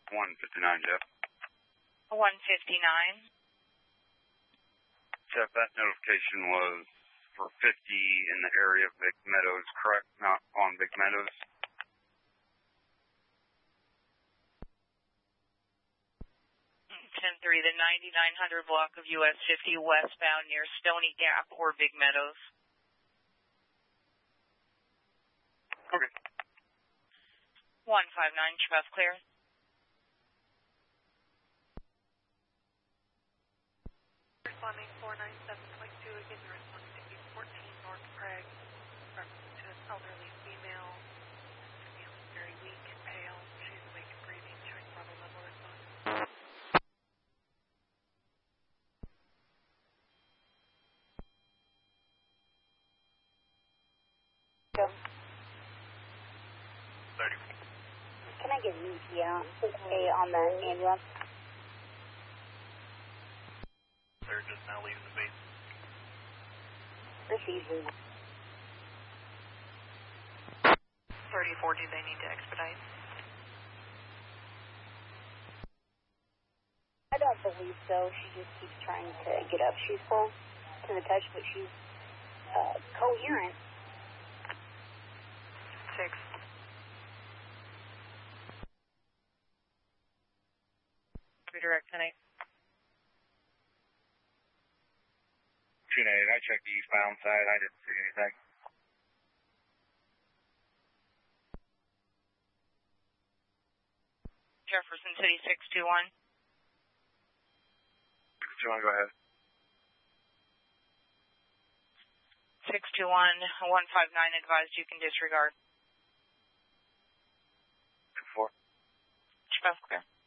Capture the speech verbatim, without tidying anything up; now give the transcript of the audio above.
one fifty-nine, Jeff. one fifty-nine. Jeff, that notification was for fifty in the area of Big Meadows, correct? Not on Big Meadows? ten three, the ninety-nine hundred block of U S fifty westbound near Stony Gap or Big Meadows. Okay. one five nine, Chef, clear. Responding four nine seven point two, again, you're responding to eight fourteen North Craig, reference to an elderly female, feeling very weak and pale. She's awake and breathing, check level level response. Can I get an E T A on the ambulance? They're just now leaving the base. Receiving. thirty-four, do they need to expedite? I don't believe so. She just keeps trying to get up. She's full to the touch, but she's uh, coherent. Six. Redirect tonight. June eight, I checked the eastbound side. I didn't see anything. Jefferson City six two one. six two one, go ahead. six two one, one five nine advised you can disregard. four. Chef, clear.